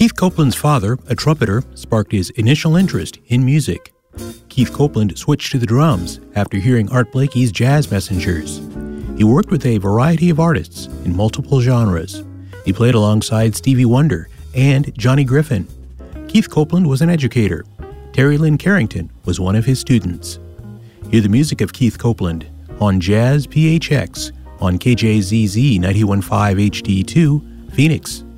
Keith Copeland's father, a trumpeter, sparked his initial interest in music. Keith Copeland switched to the drums after hearing Art Blakey's Jazz Messengers. He worked with a variety of artists in multiple genres. He played alongside Stevie Wonder and Johnny Griffin. Keith Copeland was an educator. Terry Lynn Carrington was one of his students. Hear the music of Keith Copeland on Jazz PHX on KJZZ 91.5 HD2, Phoenix.